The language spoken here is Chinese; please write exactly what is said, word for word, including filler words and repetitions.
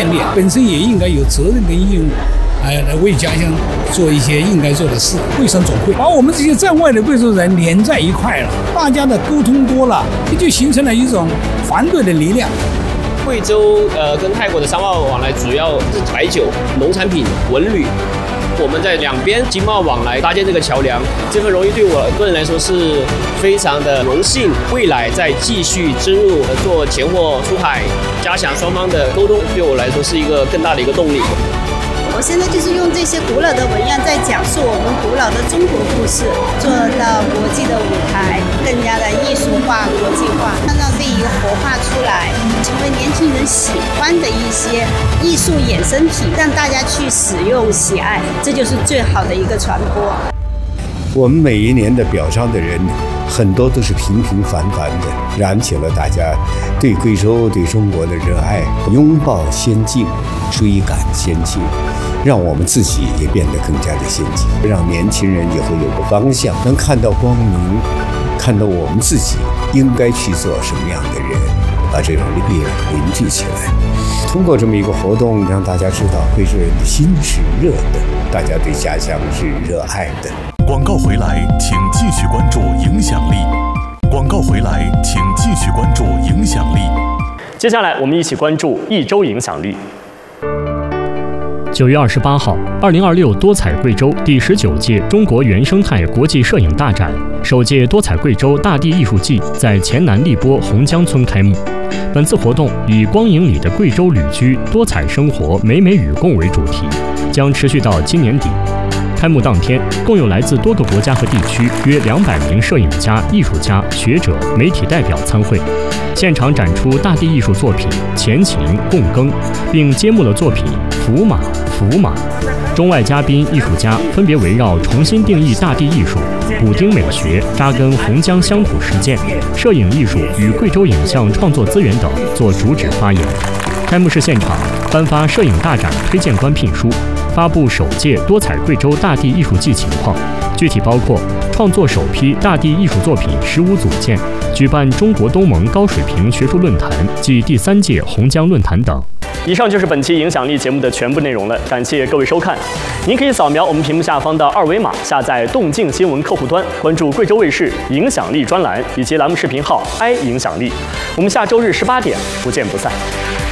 锻炼，本身也应该有责任跟义务，哎，来为家乡做一些应该做的事，贵省总会把我们这些在外的贵州人连在一块了，大家的沟通多了，这就形成了一种团队的力量。 贵州呃跟泰国的商贸往来主要是白酒、农产品、文旅。我们在两边经贸往来搭建这个桥梁，这份荣誉对我个人来说是非常的荣幸。未来再继续深入做前货出海，加强双方的沟通，对我来说是一个更大的一个动力。 我现在就是用这些古老的文样在讲述我们古老的中国故事，做到国际的舞台，更加的艺术化、国际化，让这一个活化出来，成为年轻人喜欢的一些艺术衍生品，让大家去使用、喜爱，这就是最好的一个传播。 我们每一年的表彰的人，很多都是平平凡凡的，燃起了大家对贵州、对中国的热爱，拥抱先进，追赶先进，让我们自己也变得更加的先进，让年轻人以后有个方向，能看到光明，看到我们自己应该去做什么样的人，把这种力量凝聚起来。通过这么一个活动，让大家知道贵州人的心是热的，大家对家乡是热爱的。 广告回来，请继续关注影响力。广告回来，请继续关注影响力。 接下来，我们一起关注一周影响力。九月二十八号，二零二六多彩贵州第十九届中国原生态国际摄影大展首届多彩贵州大地艺术季在黔南荔波洪江村开幕。本次活动以光影里的贵州旅居、多彩生活、美美与共为主题，将持续到今年底。开幕当天，共有来自多个国家和地区约两百名摄影家、艺术家、学者、媒体代表参会，现场展出大地艺术作品《前情共耕》，并揭幕了作品《福马福马》。中外嘉宾、艺术家分别围绕重新定义大地艺术、补丁美学、扎根洪江乡土实践、摄影艺术与贵州影像创作资源等做主旨发言。开幕式现场颁发摄影大展推荐官聘书，发布首届多彩贵州大地艺术季情况，具体包括创作首批大地艺术作品十五组件，举办中国东盟高水平学术论坛暨第三届洪江论坛等。以上就是本期影响力节目的全部内容了，感谢各位收看。您可以扫描我们屏幕下方的二维码，下载动静新闻客户端，关注贵州卫视影响力专栏以及栏目视频号 i 影响力。我们下周日十八点不见不散。